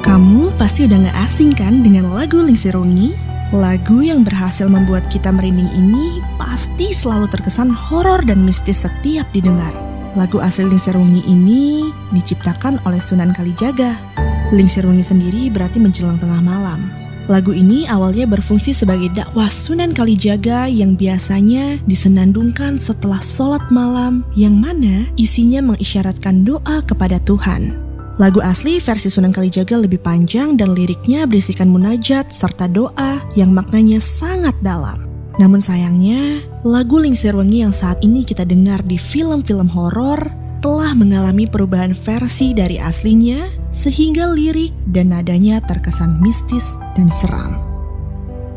Kamu pasti udah gak asing kan dengan lagu Lingser Wengi? Lagu yang berhasil membuat kita merinding ini pasti selalu terkesan horor dan mistis setiap didengar. Lagu asli Lingser Wengi ini diciptakan oleh Sunan Kalijaga. Lingser Wengi sendiri berarti menjelang tengah malam. Lagu ini awalnya berfungsi sebagai dakwah Sunan Kalijaga yang biasanya disenandungkan setelah sholat malam yang mana isinya mengisyaratkan doa kepada Tuhan. Lagu asli versi Sunan Kalijaga lebih panjang dan liriknya berisikan munajat serta doa yang maknanya sangat dalam. Namun sayangnya, lagu Lingser Wengi yang saat ini kita dengar di film-film horor telah mengalami perubahan versi dari aslinya sehingga lirik dan nadanya terkesan mistis dan seram.